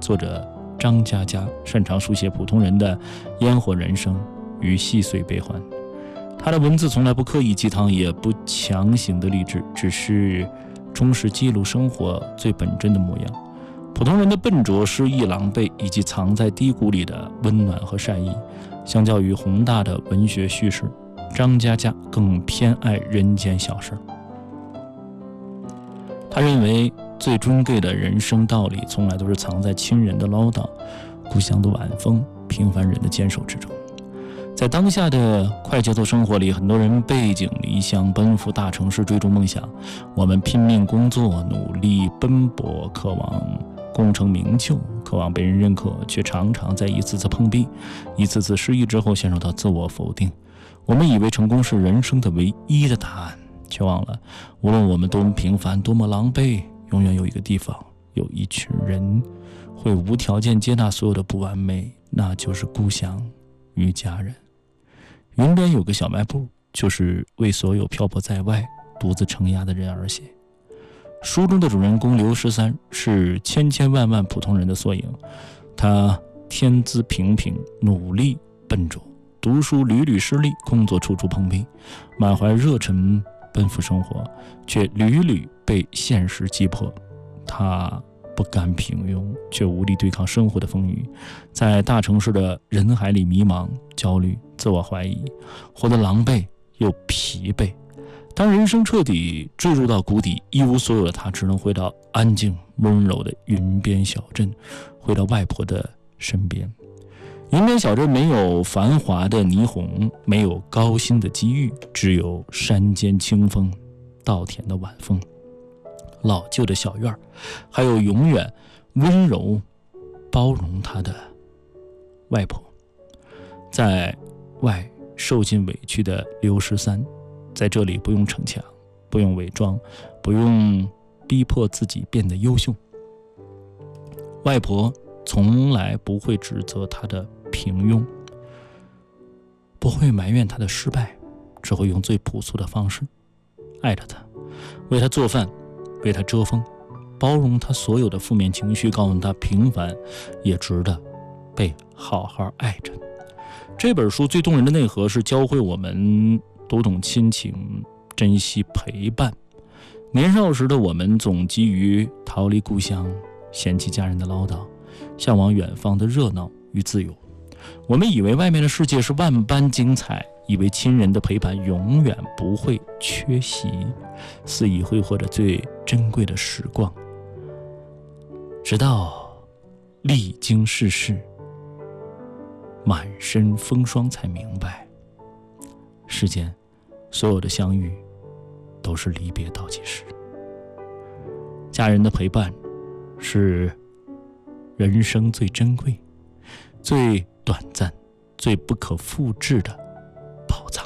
作者张嘉佳擅长书写普通人的烟火人生与细碎悲欢。他的文字从来不刻意鸡汤，也不强行的励志，只是忠实记录生活最本真的模样。普通人的笨拙、失意、狼狈，以及藏在低谷里的温暖和善意，相较于宏大的文学叙事，张嘉佳更偏爱人间小事。他认为最尊贵的人生道理，从来都是藏在亲人的唠叨、故乡的晚风、平凡人的坚守之中。在当下的快节奏生活里，很多人背井离乡，奔赴大城市追逐梦想。我们拼命工作，努力奔波，渴望功成名就，渴望被人认可，却常常在一次次碰壁、一次次失意之后陷入到自我否定。我们以为成功是人生的唯一的答案，却忘了无论我们多么平凡，多么狼狈，永远有一个地方，有一群人会无条件接纳所有的不完美，那就是故乡与家人。云边有个小卖部，就是为所有漂泊在外、独自撑压的人而写。书中的主人公刘13是千千万万普通人的缩影，他天资平平，努力笨拙，读书屡屡失利，工作处处碰壁，满怀热忱奔赴生活，却屡屡被现实击破。他不甘平庸，却无力对抗生活的风雨，在大城市的人海里迷茫、焦虑、自我怀疑，活得狼狈又疲惫。当人生彻底坠入到谷底，一无所有的他只能回到安静温柔的云边小镇，回到外婆的身边。云边小镇没有繁华的霓虹，没有高薪的机遇，只有山间清风、稻田的晚风、老旧的小院，还有永远温柔包容他的外婆。在外受尽委屈的刘13，在这里不用逞强，不用伪装，不用逼迫自己变得优秀。外婆从来不会指责他的平庸，不会埋怨他的失败，只会用最朴素的方式爱着他，为他做饭，为他遮风，包容他所有的负面情绪，告诉他平凡也值得被好好爱着。这本书最动人的内核是教会我们读懂亲情，珍惜陪伴。年少时的我们总急于逃离故乡，嫌弃家人的唠叨，向往远方的热闹与自由。我们以为外面的世界是万般精彩，以为亲人的陪伴永远不会缺席，肆意挥霍着最珍贵的时光。直到历经世事，满身风霜，才明白，世间所有的相遇都是离别倒计时。家人的陪伴是人生最珍贵、最短暂、最不可复制的宝藏。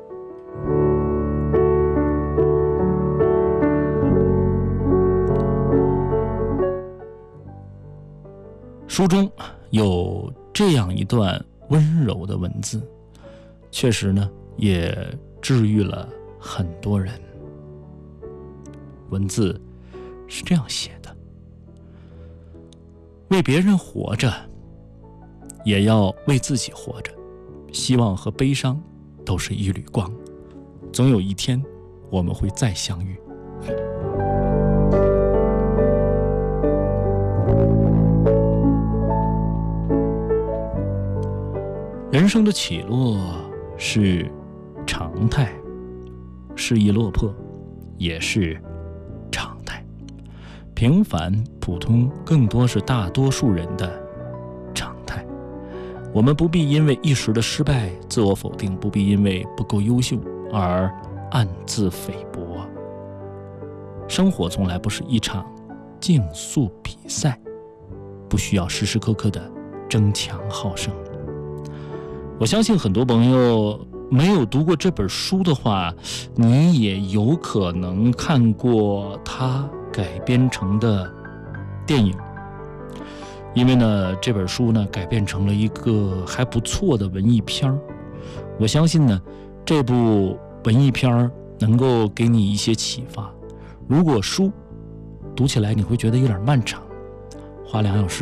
书中有这样一段温柔的文字，确实呢，也治愈了很多人。文字是这样写的：为别人活着，也要为自己活着。希望和悲伤都是一缕光，总有一天我们会再相遇。人生的起落是常态，失意落魄也是常态，平凡普通更多是大多数人的常态。我们不必因为一时的失败自我否定，不必因为不够优秀而暗自菲薄。生活从来不是一场竞速比赛，不需要时时刻刻的争强好胜。我相信很多朋友没有读过这本书的话，你也有可能看过它改编成的电影。因为呢，这本书呢改编成了一个还不错的文艺片。我相信呢，这部文艺片能够给你一些启发。如果书读起来你会觉得有点漫长，花2小时